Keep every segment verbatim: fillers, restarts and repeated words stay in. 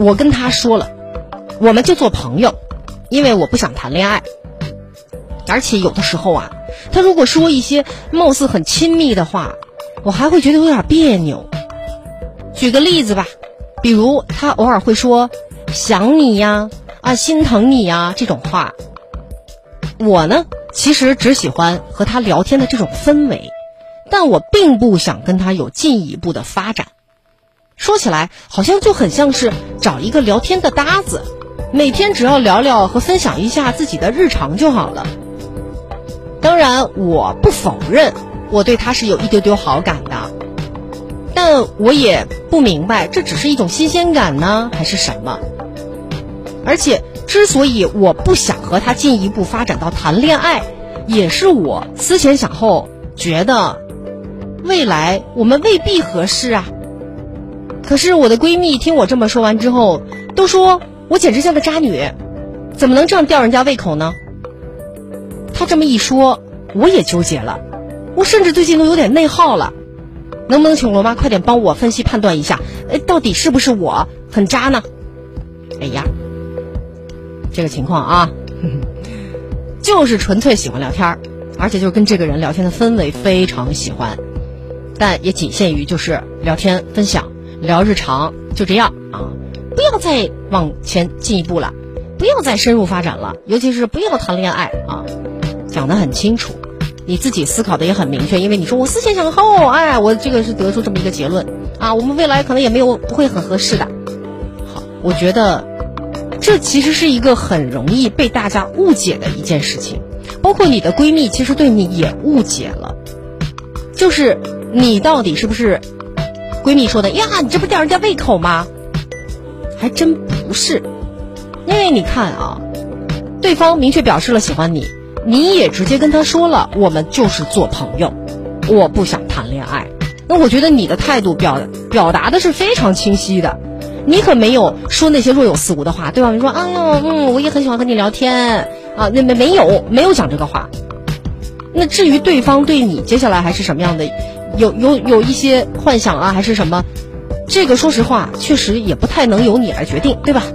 我跟他说了，我们就做朋友，因为我不想谈恋爱。而且有的时候啊，他如果说一些貌似很亲密的话，我还会觉得有点别扭。举个例子吧，比如他偶尔会说想你呀，啊心疼你呀这种话，我呢其实只喜欢和他聊天的这种氛围，但我并不想跟他有进一步的发展。说起来好像就很像是找一个聊天的搭子，每天只要聊聊和分享一下自己的日常就好了。当然我不否认我对他是有一丢丢好感的，但我也不明白这只是一种新鲜感呢还是什么。而且之所以我不想和他进一步发展到谈恋爱，也是我思前想后觉得未来我们未必合适啊。可是我的闺蜜听我这么说完之后，都说我简直像个渣女，怎么能这样吊人家胃口呢？她这么一说，我也纠结了，我甚至最近都有点内耗了。能不能请罗妈快点帮我分析判断一下，哎，到底是不是我很渣呢？哎呀，这个情况啊，呵呵就是纯粹喜欢聊天，而且就是跟这个人聊天的氛围非常喜欢，但也仅限于就是聊天分享聊日常，就这样啊，不要再往前进一步了，不要再深入发展了，尤其是不要谈恋爱啊，讲得很清楚，你自己思考的也很明确，因为你说我思前想后，哎，我这个是得出这么一个结论啊，我们未来可能也没有不会很合适的。好，我觉得这其实是一个很容易被大家误解的一件事情，包括你的闺蜜其实对你也误解了，就是你到底是不是闺蜜说的呀，你这不吊人家胃口吗？还真不是。因为你看啊，对方明确表示了喜欢你，你也直接跟他说了我们就是做朋友，我不想谈恋爱，那我觉得你的态度表表达的是非常清晰的，你可没有说那些若有似无的话，对吧？你说哎呦嗯，我也很喜欢和你聊天啊，那没没有没有讲这个话。那至于对方对你接下来还是什么样的，有有有一些幻想啊还是什么，这个说实话确实也不太能由你来决定，对吧？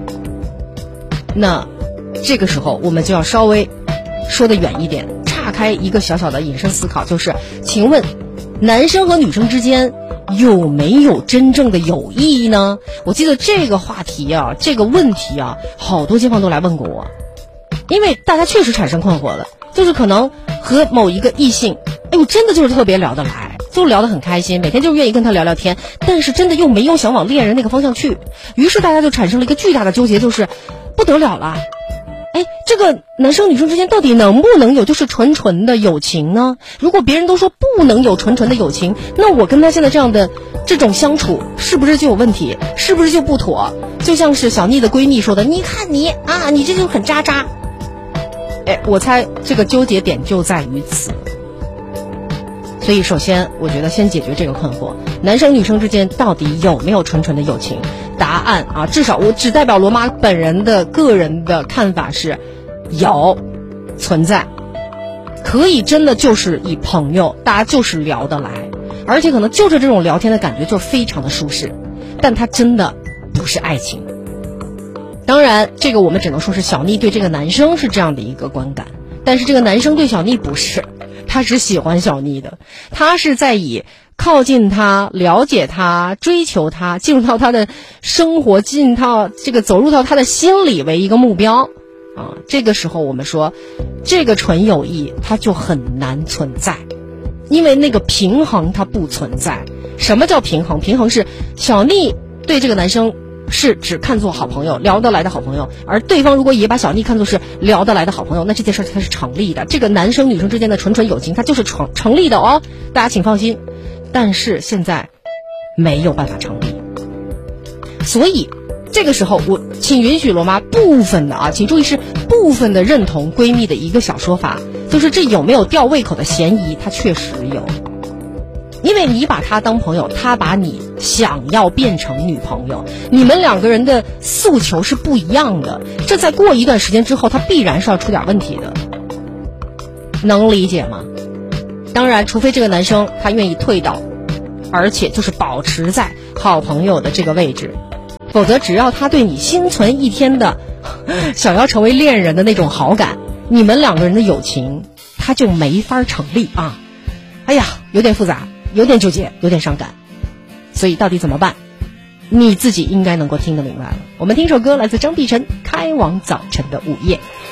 那这个时候我们就要稍微说得远一点，岔开一个小小的引申思考，就是请问男生和女生之间有没有真正的友谊呢？我记得这个话题啊，这个问题啊，好多街坊都来问过我，因为大家确实产生困惑了，就是可能和某一个异性，哎呦真的就是特别聊得来，就聊得很开心，每天就愿意跟他聊聊天，但是真的又没有想往恋人那个方向去，于是大家就产生了一个巨大的纠结，就是不得了了，哎，这个男生女生之间到底能不能有就是纯纯的友情呢？如果别人都说不能有纯纯的友情，那我跟他现在这样的这种相处是不是就有问题？是不是就不妥？就像是小妮的闺蜜说的，你看你啊，你这就很渣渣。哎，我猜这个纠结点就在于此。所以首先我觉得先解决这个困惑，男生女生之间到底有没有纯纯的友情？答案啊，至少我只代表罗妈本人的个人的看法是有存在，可以真的就是以朋友，大家就是聊得来，而且可能就是这种聊天的感觉就非常的舒适，但它真的不是爱情。当然这个我们只能说是小妮对这个男生是这样的一个观感，但是这个男生对小妮不是，他是喜欢小妮的，他是在以靠近他、了解他、追求他、进入到他的生活、进到这个走入到他的心里为一个目标啊。这个时候我们说，这个纯友谊它就很难存在，因为那个平衡它不存在。什么叫平衡？平衡是小妮对这个男生是只看作好朋友，聊得来的好朋友，而对方如果也把小妮看作是聊得来的好朋友，那这件事它是成立的，这个男生女生之间的纯纯友情它就是成成立的哦，大家请放心。但是现在没有办法成立，所以这个时候我请允许罗妈部分的啊，请注意是部分的认同闺蜜的一个小说法，就是这有没有吊胃口的嫌疑？它确实有，因为你把他当朋友，他把你想要变成女朋友，你们两个人的诉求是不一样的，这在过一段时间之后，他必然是要出点问题的，能理解吗？当然除非这个男生他愿意退到，而且就是保持在好朋友的这个位置， 否则只要他对你心存一天的想要成为恋人的那种好感，你们两个人的友情他就没法成立啊！哎呀，有点复杂，有点纠结，有点伤感，所以到底怎么办？你自己应该能够听得明白了。我们听首歌，来自张碧晨《开往早晨的午夜》。